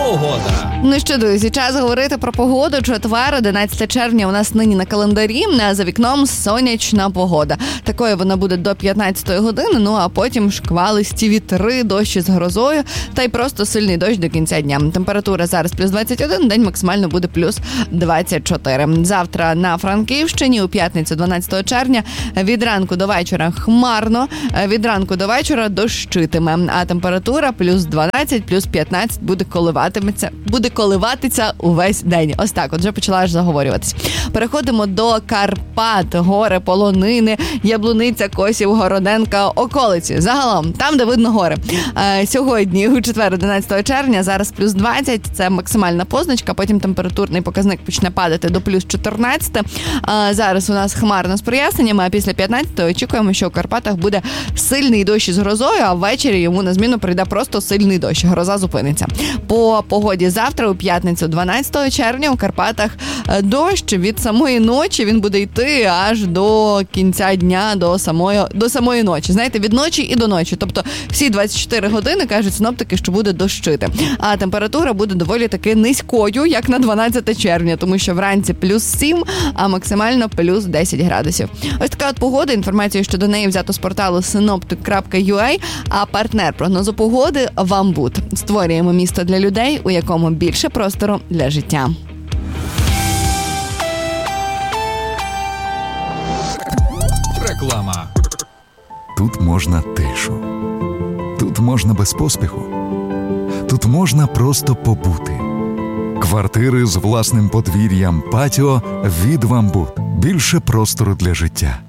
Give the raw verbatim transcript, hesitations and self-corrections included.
Погода. Ну що, друзі, час говорити про погоду. Четвер, одинадцяте червня у нас нині на календарі, а за вікном сонячна погода. Такою вона буде до п'ятнадцятої години, ну а потім шквалисті вітри, дощі з грозою та й просто сильний дощ до кінця дня. Температура зараз плюс двадцять один, день максимально буде плюс двадцять чотири. Завтра на Франківщині у п'ятницю дванадцятого червня від ранку до вечора хмарно, від ранку до вечора дощитиме, а температура плюс дванадцять, плюс п'ятнадцять буде коливатиметься, буде коливатися увесь день. Ось так, от вже почала аж заговорюватись. Переходимо до Карпат, гори, полонини, Яблуниця, Косів, Городенка, околиці. Загалом, там, де видно гори. Е, сьогодні, у четвер, одинадцятого червня, зараз плюс двадцять, це максимальна позначка, потім температурний показник почне падати до плюс чотирнадцять. Е, зараз у нас хмарно з проясненнями, а після п'ятнадцятого очікуємо, що у Карпатах буде сильний дощ із грозою, а ввечері йому на зміну прийде просто сильний дощ. Гроза зупиниться. По погоді завтра, у п'ятницю, дванадцятого червня, у Карпатах дощ від самої ночі, він буде йти аж до кінця дня, до самої, до самої ночі. Знаєте, від ночі і до ночі. Тобто всі двадцять чотири години кажуть синоптики, що буде дощити. А температура буде доволі таки низькою, як на дванадцяте червня, тому що вранці плюс сім, а максимально плюс десять градусів. Ось така от погода. Інформацію щодо неї взято з порталу синоптик крапка ю а, а партнер прогнозу погоди – Вамбут. Створюємо місто для людей, у якому більше простору для життя. Реклама. Тут можна тишу. Тут можна без поспіху. Тут можна просто побути. Квартири з власним подвір'ям, патіо від Вамбут. Більше простору для життя.